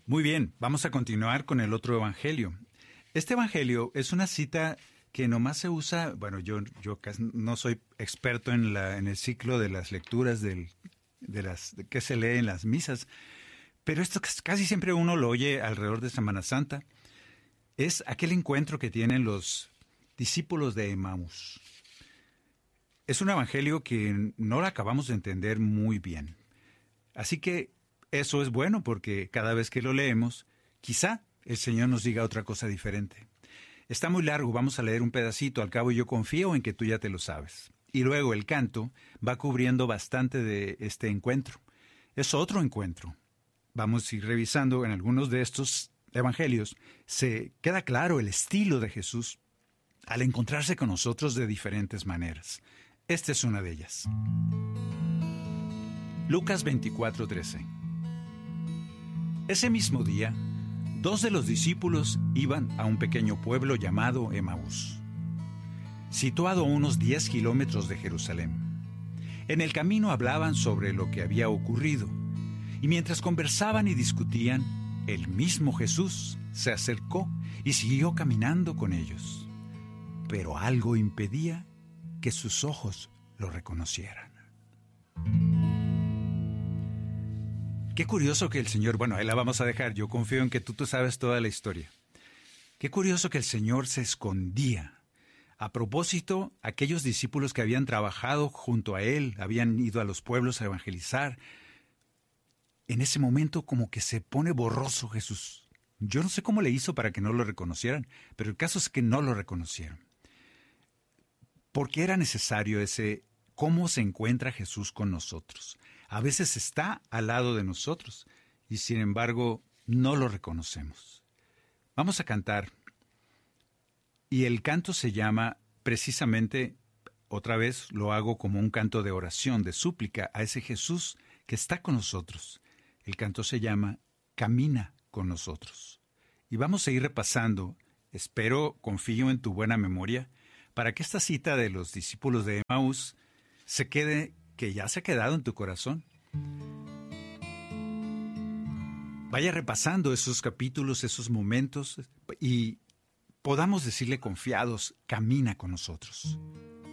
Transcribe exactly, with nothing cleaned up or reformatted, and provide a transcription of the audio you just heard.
Muy bien, vamos a continuar con el otro evangelio. Este evangelio es una cita que nomás se usa, bueno, yo, yo no soy experto en, la, en el ciclo de las lecturas del, de las de que se lee en las misas, pero esto casi siempre uno lo oye alrededor de Semana Santa. Es aquel encuentro que tienen los discípulos de Emaús. Es un evangelio que no lo acabamos de entender muy bien. Así que eso es bueno porque cada vez que lo leemos, quizá el Señor nos diga otra cosa diferente. Está muy largo, vamos a leer un pedacito, al cabo yo confío en que tú ya te lo sabes. Y luego el canto va cubriendo bastante de este encuentro. Es otro encuentro. Vamos a ir revisando en algunos de estos evangelios. Se queda claro el estilo de Jesús al encontrarse con nosotros de diferentes maneras. Esta es una de ellas. Lucas veinticuatro, trece. Ese mismo día, dos de los discípulos iban a un pequeño pueblo llamado Emaús, situado a unos diez kilómetros de Jerusalén. En el camino hablaban sobre lo que había ocurrido, y mientras conversaban y discutían, el mismo Jesús se acercó y siguió caminando con ellos. Pero algo impedía que sus ojos lo reconocieran. Qué curioso que el Señor, bueno, ahí la vamos a dejar, yo confío en que tú, tú sabes toda la historia. Qué curioso que el Señor se escondía. A propósito, aquellos discípulos que habían trabajado junto a Él, habían ido a los pueblos a evangelizar, en ese momento como que se pone borroso Jesús. Yo no sé cómo le hizo para que no lo reconocieran, pero el caso es que no lo reconocieron. ¿Por qué era necesario ese cómo se encuentra Jesús con nosotros? A veces está al lado de nosotros y sin embargo no lo reconocemos. Vamos a cantar y el canto se llama precisamente, otra vez lo hago como un canto de oración, de súplica a ese Jesús que está con nosotros. El canto se llama Camina con nosotros. Y vamos a ir repasando, espero, confío en tu buena memoria, para que esta cita de los discípulos de Emaús se quede, que ya se ha quedado en tu corazón. Vaya repasando esos capítulos, esos momentos, y podamos decirle confiados, camina con nosotros.